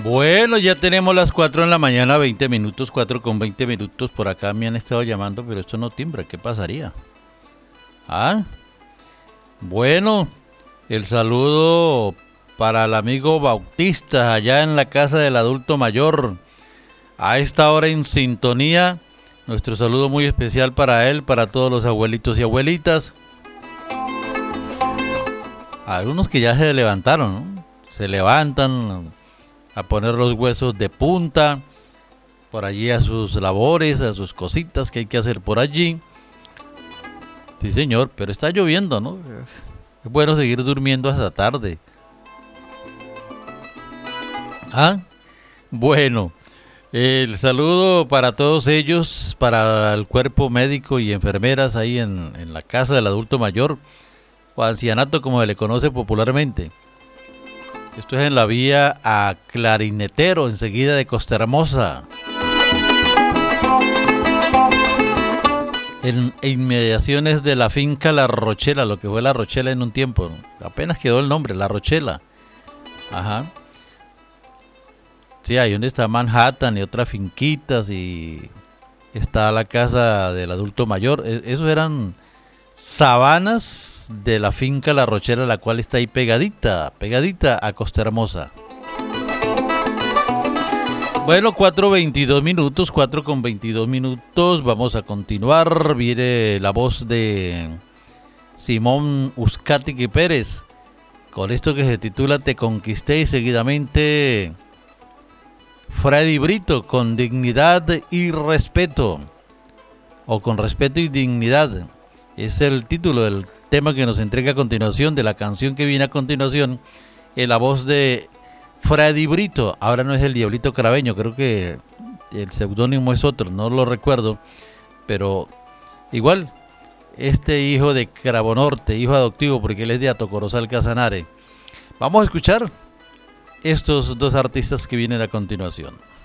Bueno, ya tenemos las 4 de la mañana, 20 minutos, 4 con 20 minutos. Por acá me han estado llamando, pero esto no timbra. ¿Qué pasaría? ¿Ah? Bueno, el saludo para el amigo Bautista, allá en la casa del adulto mayor. A esta hora en sintonía, nuestro saludo muy especial para él, para todos los abuelitos y abuelitas. Algunos que ya se levantaron, ¿no? Se levantan a poner los huesos de punta, por allí a sus labores, a sus cositas que hay que hacer por allí. Sí, señor, pero está lloviendo, ¿no? Es bueno seguir durmiendo hasta tarde. Ah, bueno, el saludo para todos ellos, para el cuerpo médico y enfermeras ahí en la casa del adulto mayor, o ancianato como se le conoce popularmente. Esto es en la vía a Clarinetero, enseguida de Costa Hermosa. En inmediaciones de la finca La Rochela, lo que fue La Rochela en un tiempo, ¿no? Apenas quedó el nombre, La Rochela. Ajá. Sí, ahí donde está Manhattan y otras finquitas y está la casa del adulto mayor. Esos eran sabanas de la finca La Rochela, la cual está ahí pegadita a Costa Hermosa. Bueno, 4:22 minutos, 4 con 22 minutos, vamos a continuar. Viene la voz de Simón Uzcategui Pérez con esto que se titula Te Conquisté, y seguidamente Freddy Brito con Dignidad y Respeto, o con Respeto y Dignidad. Es el título del tema que nos entrega a continuación, de la canción que viene a continuación, en la voz de Freddy Brito. Ahora no es el Diablito Carabeño, creo que el seudónimo es otro, no lo recuerdo, pero igual, este hijo de Carabonorte, hijo adoptivo, porque él es de Atocorozal, Casanare. Vamos a escuchar estos dos artistas que vienen a continuación.